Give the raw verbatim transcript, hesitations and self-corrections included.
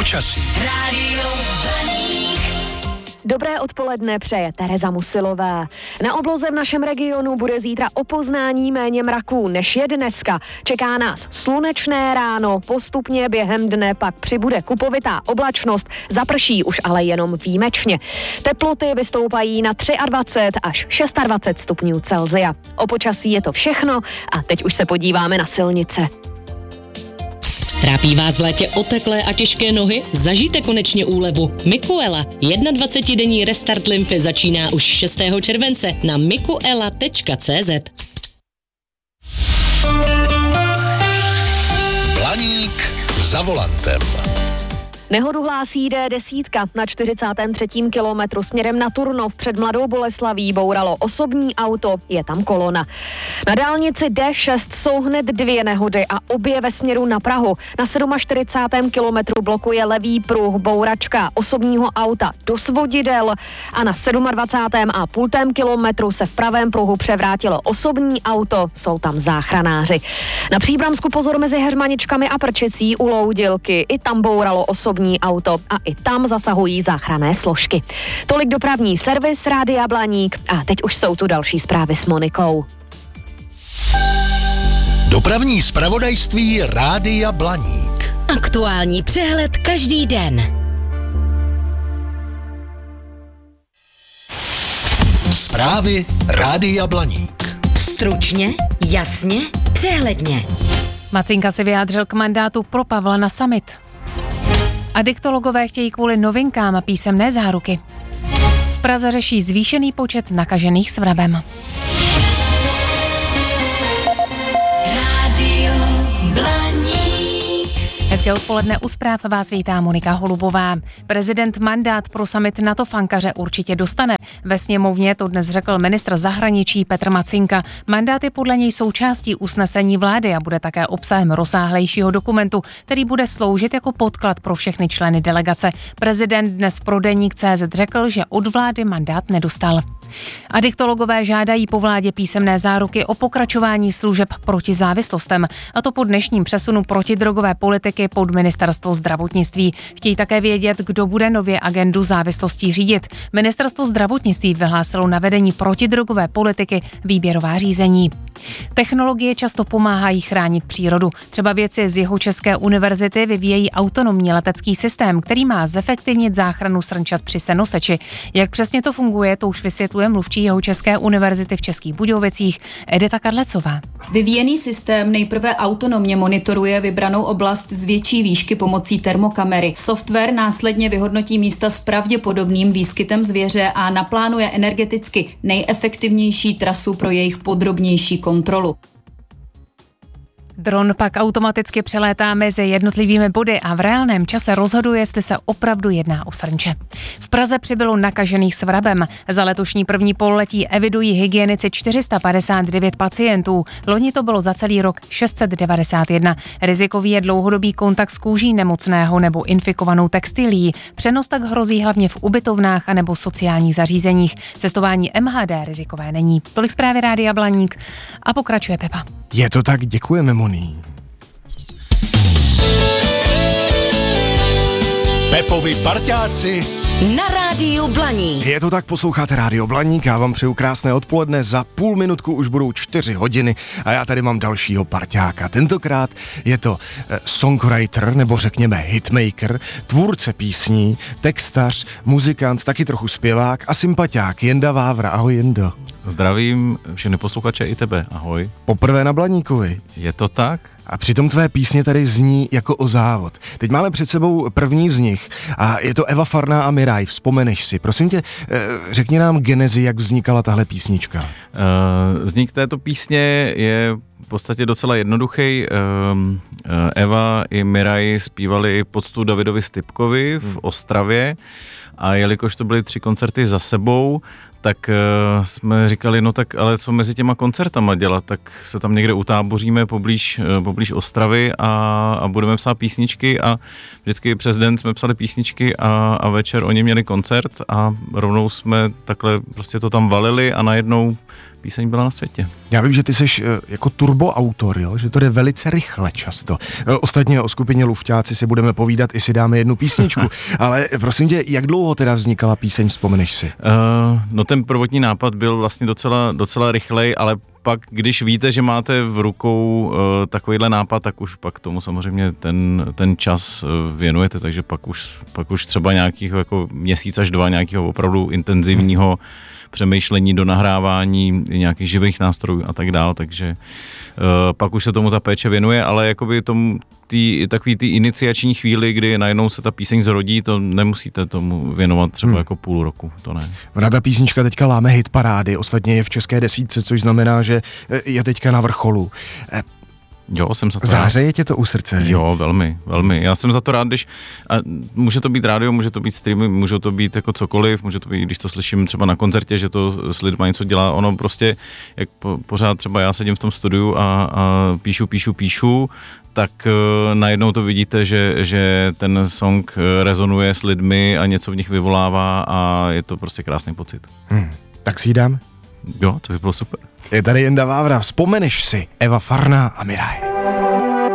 počasí. Rádio Blaník. Dobré odpoledne přeje Tereza Musilová. Na obloze v našem regionu bude zítra o poznání méně mraků než je dneska. Čeká nás slunečné ráno, postupně během dne pak přibude kupovitá oblačnost, zaprší už ale jenom výjimečně. Teploty vystoupají na dvacet tři až dvacet šest stupňů Celsia. O počasí je to všechno a teď už se podíváme na silnice. Trápí vás v létě oteklé a těžké nohy? Zažijte konečně úlevu. Mikuela. jednadvacetidenní restart lymfy začíná už šestého července na mikuela tečka cé zet. Blaník za volantem. Nehodu hlásí dé deset na čtyřicátém třetím kilometru směrem na Turnov před Mladou Boleslaví bouralo osobní auto, je tam kolona. Na dálnici dé šest jsou hned dvě nehody a obě ve směru na Prahu. Na čtyřicátém sedmém kilometru blokuje levý pruh bouračka osobního auta do svodidel a na dvacátém sedmém a půltém kilometru se v pravém pruhu převrátilo osobní auto, jsou tam záchranáři. Na Příbramsku pozor mezi Heřmaničkami a Prčecí u Loudilky, i tam bouralo osobní auto a i tam zasahují záchranné složky. Tolik dopravní servis Rádia Blaník a teď už jsou tu další zprávy s Monikou. Dopravní zpravodajství Rádia Blaník. Aktuální přehled každý den. Zprávy Rádia Blaník. Stručně, jasně, přehledně. Macinka se vyjádřil k mandátu pro Pavla na summit. Adiktologové chtějí kvůli novinkám a písemné záruky. V Praze řeší zvýšený počet nakažených svravem. Rádio Blaník. Hezké odpoledne, u zpráv vás vítá Monika Holubová. Prezident mandát pro summit NATO v Ankaře určitě dostane. Ve sněmovně to dnes řekl ministr zahraničí Petr Macinka. Mandát je podle něj součástí usnesení vlády a bude také obsahem rozsáhlejšího dokumentu, který bude sloužit jako podklad pro všechny členy delegace. Prezident dnes pro deník tečka cé zet řekl, že od vlády mandát nedostal. Adiktologové žádají po vládě písemné záruky o pokračování služeb proti závislostem, a to po dnešním přesunu protidrogové politiky pod ministerstvo zdravotnictví. Chtějí také vědět, kdo bude nově agendu závislostí řídit. Ministerstvo zdravotnictví vyhlásilo na vedení protidrogové politiky výběrová řízení. Technologie často pomáhají chránit přírodu. Třeba vědci z Jihočeské univerzity vyvíjejí autonomní letecký systém, který má zefektivnit záchranu srnčat při senoseči. Jak přesně to funguje, to už vysvětluje mluvčí Jihočeské univerzity v Českých Budějovicích Edita Kadlecová. Vyvíjený systém nejprve autonomně monitoruje vybranou oblast z větší výšky pomocí termokamery. Software následně vyhodnotí místa s pravděpodobným výskytem zvěře a naplánuje energeticky nejefektivnější trasu pro jejich podrobnější kontrolu. Dron pak automaticky přelétá mezi jednotlivými body a v reálném čase rozhoduje, jestli se opravdu jedná o srnče. V Praze přibylo nakažených svrabem. Za letošní první pololetí evidují hygienici čtyři sta padesát devět pacientů. Loni to bylo za celý rok šest set devadesát jedna. Rizikový je dlouhodobý kontakt s kůží nemocného nebo infikovanou textilií. Přenos tak hrozí hlavně v ubytovnách anebo sociálních zařízeních. Cestování em há dé rizikové není. Tolik zprávy Rádia Blaník a pokračuje Pepa. Je to tak, děkujeme, Moni. Pepovi parťáci Na Rádiu Blaník. Je to tak, posloucháte Rádio Blaník, já vám přeju krásné odpoledne, za půl minutku už budou čtyři hodiny a já tady mám dalšího parťáka. Tentokrát je to eh, songwriter, nebo řekněme hitmaker, tvůrce písní, textař, muzikant, taky trochu zpěvák a sympatiák Jenda Vávra. Ahoj, Jendo. Zdravím všechny posluchače i tebe, ahoj. Poprvé na Blaníkovi. Je to tak? A přitom tvé písně tady zní jako o závod. Teď máme před sebou první z nich a je to Eva Farná a Miraj, vzpomeneš si. Prosím tě, řekni nám genezi, jak vznikala tahle písnička. Uh, vznik této písně je v podstatě docela jednoduchý. Uh, Eva i Miraj zpívali poctu Davidovi Stypkovi v Ostravě a jelikož to byly tři koncerty za sebou, tak uh, jsme říkali, no tak ale co mezi těma koncertama dělat, tak se tam někde utáboříme poblíž, uh, poblíž Ostravy a, a budeme psát písničky a vždycky přes den jsme psali písničky a, a večer oni měli koncert a rovnou jsme takhle prostě to tam valili a najednou píseň byla na světě. Já vím, že ty seš jako turboautor, jo? Že to jde velice rychle často. Ostatně o skupině Lufťáci si budeme povídat, i si dáme jednu písničku. Ale prosím tě, jak dlouho teda vznikala píseň, vzpomeneš si? Uh, no ten prvotní nápad byl vlastně docela, docela rychlej, ale pak, když víte, že máte v rukou uh, takovýhle nápad, tak už pak tomu samozřejmě ten, ten čas uh, věnujete, takže pak už, pak už třeba nějakých jako měsíc až dva nějakého opravdu intenzivního přemýšlení do nahrávání nějakých živých nástrojů a tak dál, takže uh, pak už se tomu ta péče věnuje, ale jakoby tomu tý, takový ty iniciační chvíli, kdy najednou se ta píseň zrodí, to nemusíte tomu věnovat třeba hmm. jako půl roku, to ne. Ona ta písnička teďka láme hit parády, ostatně je v české desítce, což znamená, že je teďka na vrcholu. Jo, jsem za to Zářeje tě to u srdce? Jo, velmi, velmi. Já jsem za to rád, když, a může to být rádio, může to být streamy, může to být jako cokoliv, může to být, když to slyším třeba na koncertě, že to s lidma něco dělá, ono prostě, jak po, pořád třeba já sedím v tom studiu a, a píšu, píšu, píšu, tak uh, najednou to vidíte, že, že ten song rezonuje s lidmi a něco v nich vyvolává a je to prostě krásný pocit. Hmm. Tak si ji dám? Jo, to by bylo super. Je tady Jenda Vávra, vzpomeneš si Eva Farná a Miraj.